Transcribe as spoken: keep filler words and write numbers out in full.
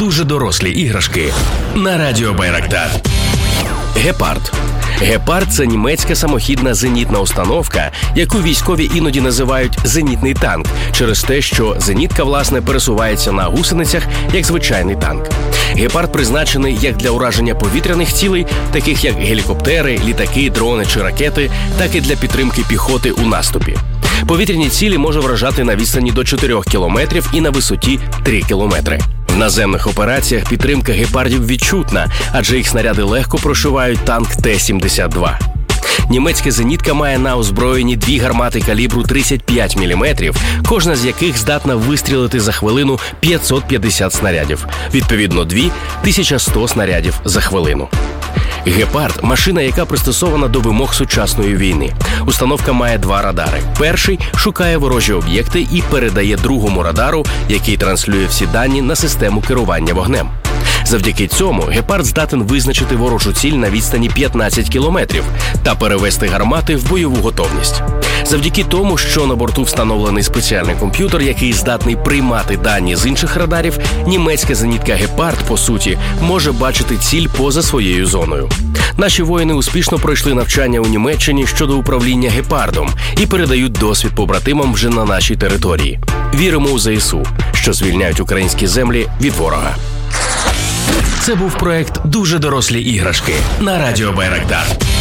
дуже дорослі іграшки на Радіо Байрактар. Гепард. Гепард – це німецька самохідна зенітна установка, яку військові іноді називають «зенітний танк», через те, що зенітка, власне, пересувається на гусеницях, як звичайний танк. Гепард призначений як для ураження повітряних цілей, таких як гелікоптери, літаки, дрони чи ракети, так і для підтримки піхоти у наступі. Повітряні цілі може вражати на відстані до чотирьох кілометрів і на висоті три кілометри. В наземних операціях підтримка гепардів відчутна, адже їх снаряди легко прошивають танк Т сімдесят два. Німецька зенітка має на озброєнні дві гармати калібру тридцять п'ять міліметрів, кожна з яких здатна вистрілити за хвилину п'ятсот п'ятдесят снарядів. Відповідно, дві – тисяча сто снарядів за хвилину. Гепард – машина, яка пристосована до вимог сучасної війни. Установка має два радари. Перший шукає ворожі об'єкти і передає другому радару, який транслює всі дані на систему керування вогнем. Завдяки цьому гепард здатен визначити ворожу ціль на відстані п'ятнадцять кілометрів та перевести гармати в бойову готовність. Завдяки тому, що на борту встановлений спеціальний комп'ютер, який здатний приймати дані з інших радарів, німецька зенітка «Гепард», по суті, може бачити ціль поза своєю зоною. Наші воїни успішно пройшли навчання у Німеччині щодо управління «Гепардом» і передають досвід побратимам вже на нашій території. Віримо у ЗСУ, що звільняють українські землі від ворога. Це був проект «Дуже дорослі іграшки» на Радіо Байрактар.